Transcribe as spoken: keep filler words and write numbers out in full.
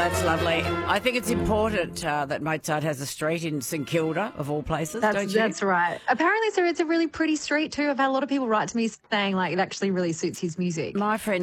that's lovely. I think it's important uh, that Mozart has a street in St Kilda, of all places, That's, don't you? that's right. Apparently, so it's a really pretty street too. I've had a lot of people write to me saying, like, it actually really suits his music. My friend